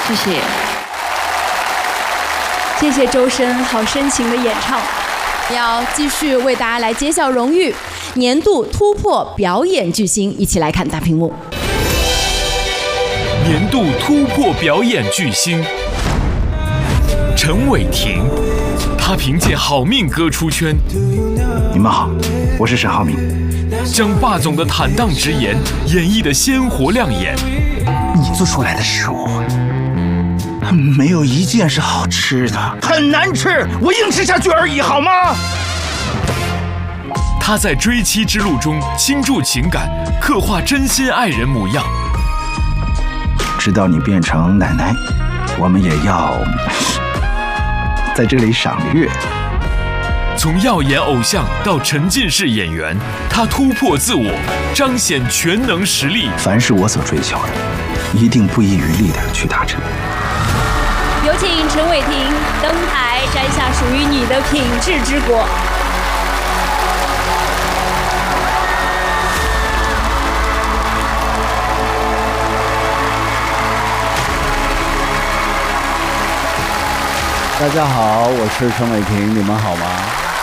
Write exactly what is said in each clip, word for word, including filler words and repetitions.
谢谢。 谢谢周深好深情的演唱。 要继续为大家来揭晓荣誉年度突破表演巨星，一起来看大屏幕。 年度突破表演巨星陈伟霆，他凭借《好命歌》出圈。 你们好，我是沈浩明。 将霸总的坦荡直言演绎的鲜活亮眼。 你做出来的食物，没有一件是好吃的，很难吃，我硬吃下去而已，好吗？ 他在追妻之路中倾注情感，刻画真心爱人模样。 直到你变成奶奶，我们也要在这里赏月。 从耀眼偶像到沉浸式演员，他突破自我，彰显全能实力。 凡是我所追求的，一定不遗余力地去达成。 有请陈伟霆登台，摘下属于你的品质之果。 大家好，我是陈伟霆，你们好吗？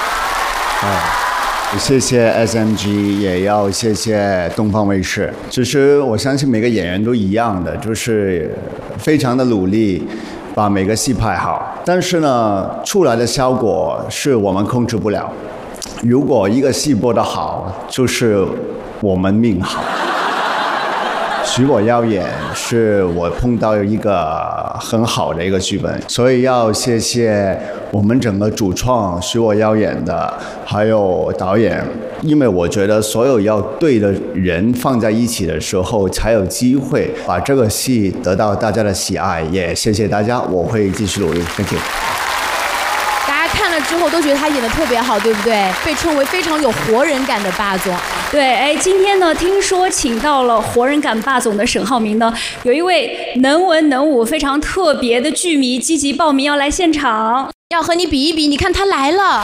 啊，谢谢 S M G， 也要谢谢东方卫视。其实我相信每个演员都一样的，就是非常的努力，把每个戏拍好。但是呢，出来的效果是我们控制不了。如果一个戏播得好，就是我们命好。许我耀眼是我碰到一个很好的一个剧本，所以要谢谢我们整个主创许我耀眼的，还有导演，因为我觉得所有要对的人放在一起的时候，才有机会把这个戏得到大家的喜爱。也谢谢大家，我会继续努力。Thank you。 看了之后都觉得他演得特别好，对不对？被称为非常有活人感的霸总。 对，哎，今天呢，听说请到了活人感霸总的沈浩明呢，有一位能文能武、非常特别的剧迷积极报名要来现场， 要和你比一比。你看他来了。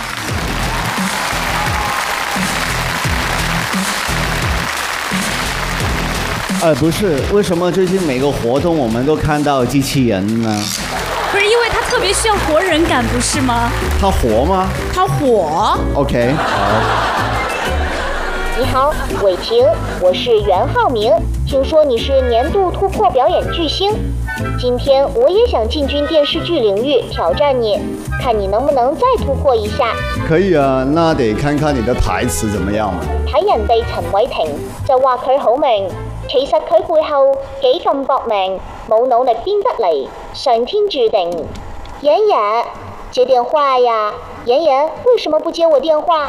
呃，不是，为什么最近每个活动我们都看到机器人呢？ 不是因为他特别需要活人感，不是吗？ 他活吗？ 他火。 OK， 好。 你好，伟霆，我是袁浩明。听说你是年度突破表演巨星，今天我也想进军电视剧领域挑战你，看你能不能再突破一下。 可以啊，那得看看你的台詞怎麼樣啊。 睇人哋陳偉霆就話佢好明，其實佢背後幾咁搏命，冇努力邊得嚟，上天注定。妍妍，接電話呀！妍妍，為什麼不接我電話？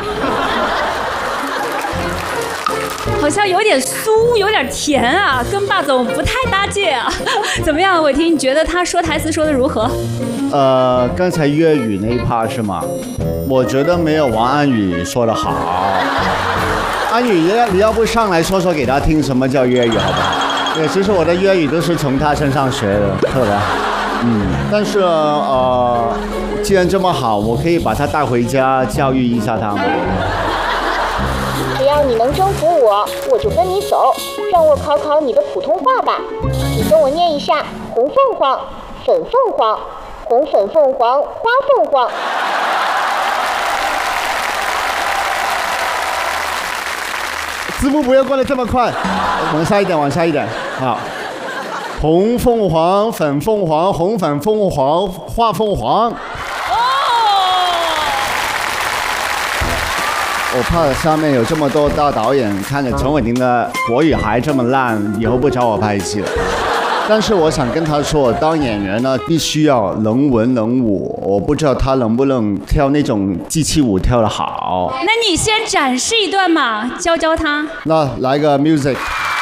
好像有點酥，有點甜啊，跟霸總不太搭界啊。怎麼樣，偉霆？你覺得他說台詞說得如何？ 呃，剛才粵語那一 part 是嗎？我覺得沒有王安宇說得好。安宇，你要不上來說說給他聽什麼叫粵語，好不好？對，其實我的粵語都是從他身上學的，特別好。嗯，但是呃，既然這麼好，我可以把他帶回家教育一下他們。 只要你能征服我，我就跟你走。让我考考你的普通话吧，你跟我念一下：红凤凰，粉凤凰，红粉凤凰，花凤凰。 字幕不要过得这么快，往下一点，往下一点。好，红凤凰，粉凤凰，红粉凤凰，花凤凰。我怕下面有这么多大导演看着陈伟霆的国语还这么烂，以后不找我拍戏了。但是我想跟他说，当演员呢，必须要能文能武。我不知道他能不能跳那种机器舞跳得好。 那你先展示一段嘛，教教他。 那来个 music。